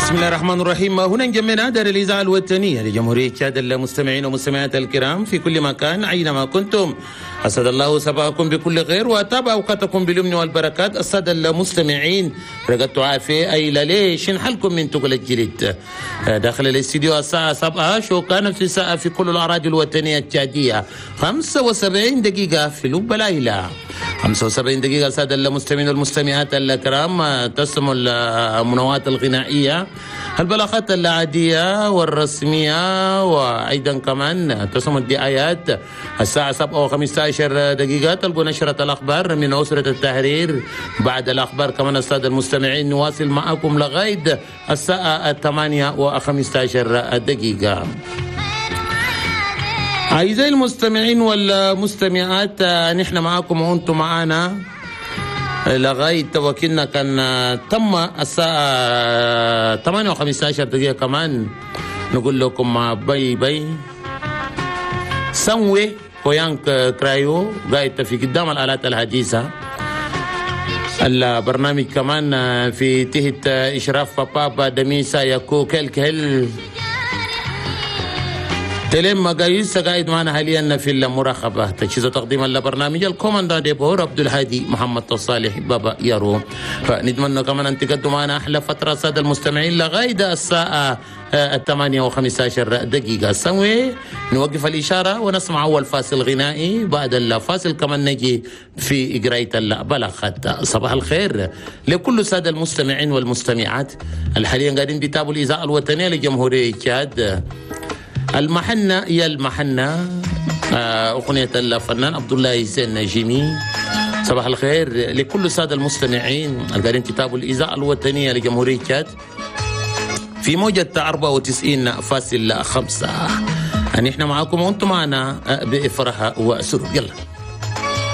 بسم الله الرحمن الرحيم. هنا جمعنا دار الإذاعة الوطنية لجمهورية تشاد المستمعين ومستمعات الكرام في كل مكان أينما كنتم، أسعد الله صباحكم بكل خير وأتاب أوقاتكم باليمن والبركات. السادة المستمعين رقدت عافية أي ليش حالكم من تقل الجلد داخل الاستديو الساعة 7 شو كان في ساعة في كل الأراضي الوطنية التشادية 75 دقيقة في لب ليلة 75 دقيقة. السادة المستمعين والمستمعات الكرام تسمع المنوعات الغنائية البلاغات العادية والرسمية وأيضا كمان تسمع الدعايات. الساعة 7 و15 دقيقة تلقوا نشرة الأخبار من أسرة التحرير. بعد الأخبار كمان السادة المستمعين نواصل معكم لغاية الساعة 8 و15 دقيقة. أعزائي المستمعين والمستمعات نحن معكم وأنتم معنا لغاية توكلنا كان تم الساعة 8 و15 دقيقة. كمان نقول لكم باي باي سنوي كويانك كرايو قاعد في قدام الآلات الحديثة. البرنامج كمان في تحت إشراف بابا دميسا يكو كل تلم مقاييس قاعد معنا حاليا في المراقبة تجهيز تقديم البرنامج الكوماندان ديبور عبد الهادي محمد الصالح بابا يارو. فنتمنى كمان أن تقدموا معنا أحلى فترة سادة المستمعين لغاية الساعة 8 و15 دقيقة. سوي نوقف الإشارة ونسمع أول فاصل غنائي. بعد الفاصل كمان نجي في إجراء البلاغات. صباح الخير لكل سادة المستمعين والمستمعات الحاليا قاعدين بيتابعوا الإذاعة الوطنية لجمهورية تشاد. المحنة يا المحنة أغنية الفنان عبد الله حسين نجيمي. صباح الخير لكل السادة المستمعين القاعدين تتابعوا الإذاعة الوطنية لجمهورية تشاد في موجة 94.5. نحن معكم وأنتم معنا بإفراح وسرور. يلا